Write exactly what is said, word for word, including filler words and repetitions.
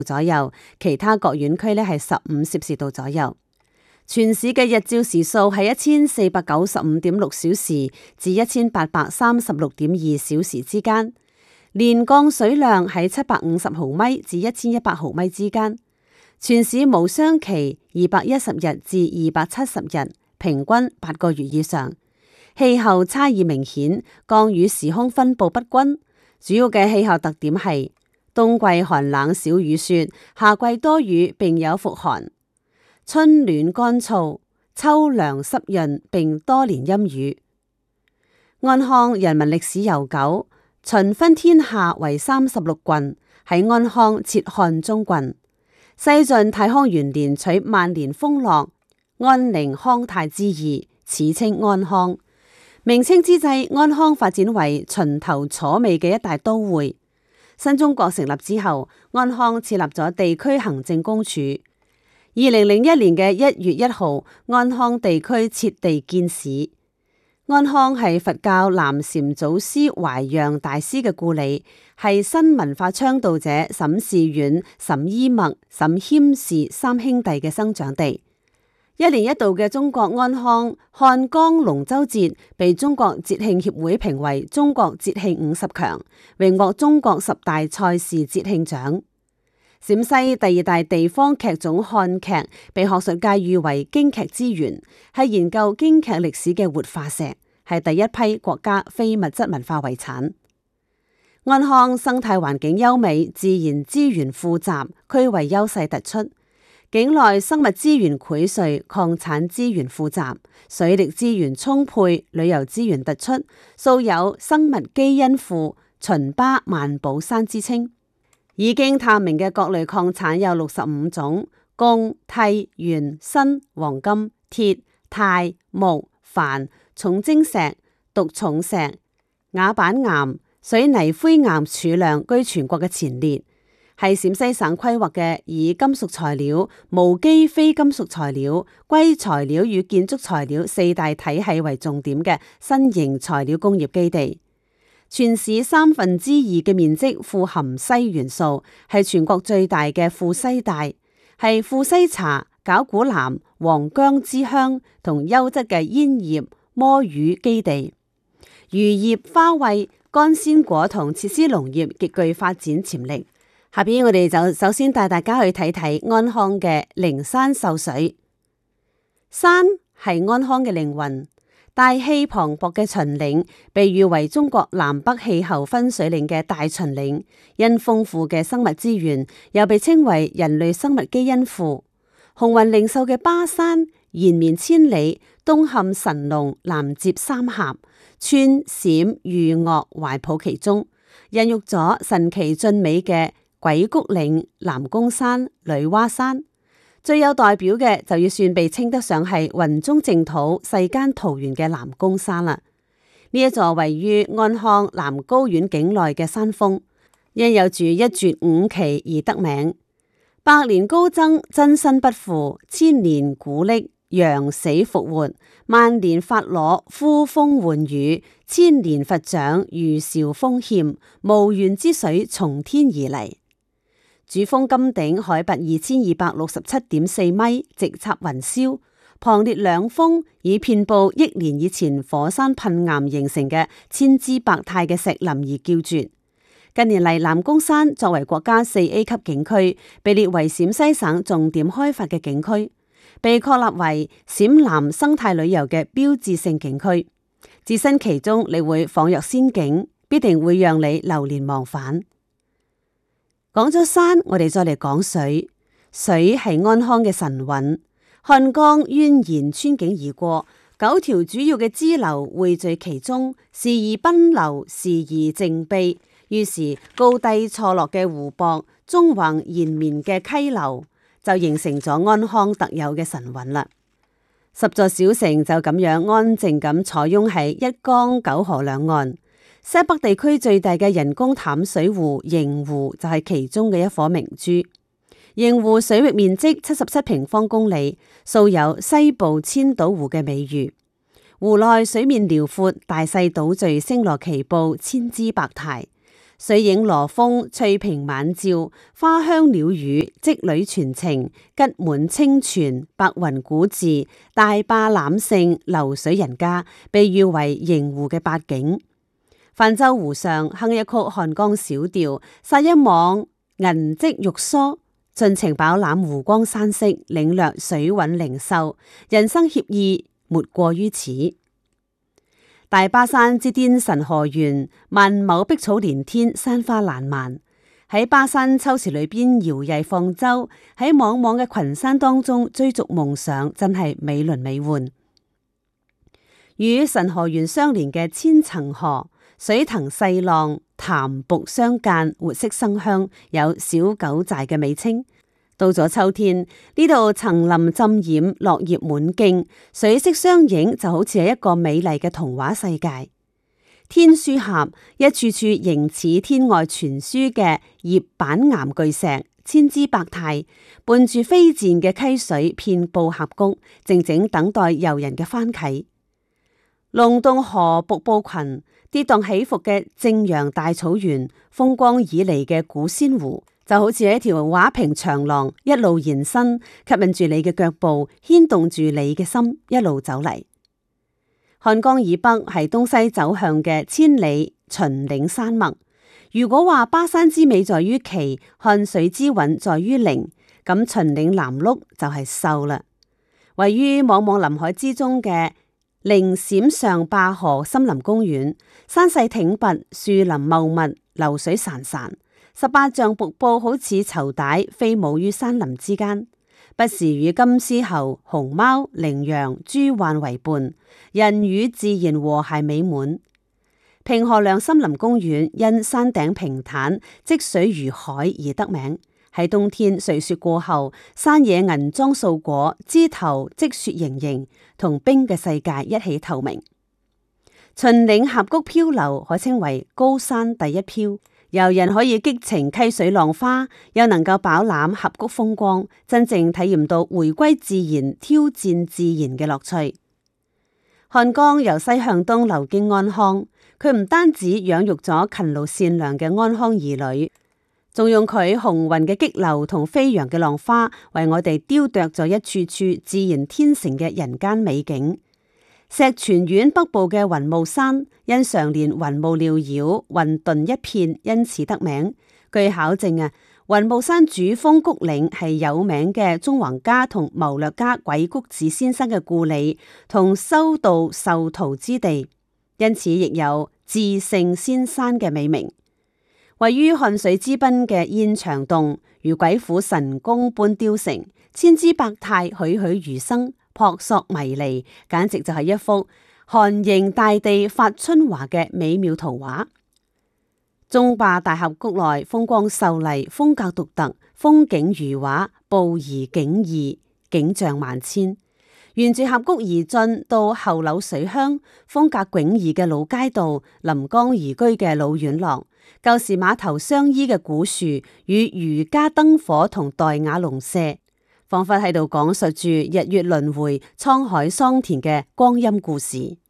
左右，其他各縣區呢係十五攝氏度左右。全市嘅日照時數係一千四百九十五點六小時至一千八百三十六點二小時之間，年降水量喺七百五十毫米至一千一百毫米之間。全市無霜期二百一十日至二百七十日，平均八個月以上。氣候差異明顯，降雨時空分布不均。主要嘅氣候特點係冬季寒冷少雨雪，夏季多雨並有伏寒，春暖乾燥，秋涼濕潤並多年陰雨。安康人民歷史悠久，秦分天下為三十六郡，喺安康設漢中郡。西晉太康元年取萬年豐樂、安寧、康泰之意，始稱安康。明清之際，安康發展為秦頭楚尾嘅一大都會。新中國成立之後，安康設立咗地區行政公署。二零零一年嘅一月一號，安康地區設地建市。安康係佛教南禪祖師懷讓大師嘅故里，係新文化倡導者沈士遠、沈伊默、沈謙士三兄弟嘅生長地。一年一度嘅中國安康漢江龍舟節被中國節慶協會評為中國節慶五十強，榮獲中國十大賽事節慶獎。陝西第二大地方劇種漢劇被學術界譽為京劇之源，係研究京劇歷史嘅活化石，係第一批國家非物質文化遺產。安康生態環境優美，自然資源富集，區位優勢突出。境內生物資源薈萃，礦產資源富集，水力資源充沛，旅遊資源突出，素有生物基因庫、秦巴萬寶山之稱。已經探明嘅各類礦產有六十五種，共鈦、鉛、鋅、黃金、鐵、鈦、鉬、钒、重晶石、毒重石、瓦板岩、水泥灰岩儲量居全國嘅前列，係陝西省規劃嘅以金屬材料、無機非金屬材料、硅材料與建築材料四大體系為重點嘅新型材料工業基地。全市三分之二嘅面積富含硒元素，係全國最大嘅富硒帶，係富硒茶、絞股藍、黃薑之鄉同優質嘅煙葉、摸魚基地。漁業、花卉、乾鮮果同設施農業極具發展潛力。下邊我哋就首先帶大家去睇睇安康嘅靈山秀水。山係安康嘅靈魂。大氣磅礴嘅秦嶺被譽為中國南北氣候分水嶺嘅大秦嶺，因豐富嘅生物資源，又被稱為人類生物基因庫。雄渾靈秀嘅巴山延綿千里，東陷神農，南接三峽，川陝豫鄂懷抱其中，孕育咗神奇俊美嘅鬼谷嶺、南宮山、女媧山。最有代表嘅就要算被稱得上係雲中淨土、世間桃源嘅南宮山啦。呢一座位於安康南高縣境內嘅山峰，因有住一絕五奇而得名。百年高僧真身不腐，千年古歷陽死復活，萬年法螺呼風喚雨，千年佛掌如兆豐欠，無源之水從天而嚟。主峰金頂海拔二千二百六十七點四米，直插雲霄，旁列兩峰以遍布億年以前火山噴岩形成嘅千姿百態嘅石林而叫絕。近年嚟，南宮山作為國家四 A 級景區，被列為陝西省重點開發嘅景區，被確立為陝南生態旅遊嘅標誌性景區。置身其中，你會恍若仙境，必定會讓你流連忘返。講咗山，我哋再嚟講水。水係安康嘅神韻，漢江蜿蜒穿境而過，九條主要嘅支流匯聚其中，時而奔流，時而靜閉。於是高低錯落嘅湖泊，縱橫延綿嘅溪流，就形成咗安康特有嘅神韻啦。十座小城就咁樣安靜咁坐擁喺一江九河兩岸。西北地區最大嘅人工淡水湖螢湖就係其中嘅一顆明珠。螢湖水域面積七十七平方公里，素有西部千島湖嘅美譽。湖內水面遼闊，大細島嶼星羅棋布，千姿百態。 水影羅峰，翠屏晚照，花香鳥語，織女傳情，吉滿清泉，白雲古寺，大壩攬勝，流水人家，被譽為瀛湖嘅八景。泛舟湖上哼一曲漢江小調，撒一網銀織玉梭，盡情飽覽湖光山色，領略水韻靈秀，人生愜意沒過於此。大巴山之巔神河源，萬畝碧草連天，山花爛漫。喺巴山秋池裏邊搖曳放舟，喺莽莽嘅群山當中追逐夢想，真係美輪美奐。與神河源相連嘅千層河，水騰細浪，潭瀑相間，活色生香，有小九寨嘅美稱。到咗秋天，呢度層林浸染，落葉滿徑，水色相映，就好似係一個美麗嘅童話世界。天書峽，一處處形似天外傳書嘅葉板岩巨石，千姿百態，伴住飛濺嘅溪水，遍布峽谷，靜靜等待遊人嘅翻啟。龍洞河瀑布群，跌宕起伏嘅正陽大草原，風光旖旎嘅古仙湖，就好似一條畫屏長廊，一路延伸，吸引住你嘅腳步，牽動住你嘅心，一路走嚟。漢江以北係東西走向嘅千里秦嶺山脈。如果話巴山之美在於奇，漢水之韻在於靈，咁秦嶺南麓就係秀啦。位於茫茫林海之中嘅靈閃上壩河森林公園，山勢挺拔，樹林茂密，流水潺潺。十八丈瀑布好似綢帶飛舞於山林之間，不時與金絲猴、熊貓、羚羊、豬鹳為伴，人與自然和諧美滿。平河亮森林公園因山頂平坦，積水如海而得名。喺冬天碎雪過後，山野銀裝素裹，枝頭積雪盈盈，同冰嘅世界一起透明。秦嶺峽谷漂流可稱為高山第一漂。遊人可以激情溪水浪花，又能夠飽覽峽谷風光，真正體驗到回歸自然、挑戰自然嘅樂趣。漢江由西向東流經安康，佢唔單止養育咗勤勞善良嘅安康兒女，仲用佢雄渾嘅激流同飛揚嘅浪花，為我哋雕琢咗一處處自然天成嘅人間美景。石泉縣北部嘅雲霧山，因常年雲霧繚繞，混沌一片，因此得名。據考證啊，雲霧山主峰谷嶺係有名嘅縱橫家同謀略家鬼谷子先生嘅故里，同修道授徒之地，因此亦有至聖仙山嘅美名。位於漢水之濱嘅燕翔洞，如鬼斧神工般雕成，千姿百態，栩栩如生，撲朔迷離，簡直就係一幅寒凝大地發春華嘅美妙圖畫。中壩大峽谷內風光秀麗，風格獨特，風景如畫，步移景異，景象萬千。沿住峽谷而進到後柳水鄉，風格迥異嘅老街道，臨江宜居嘅老院落，舊時碼頭相依嘅古樹，與漁家燈火同黛瓦農舍，仿佛喺度講述住日月輪迴、滄海桑田嘅光陰故事。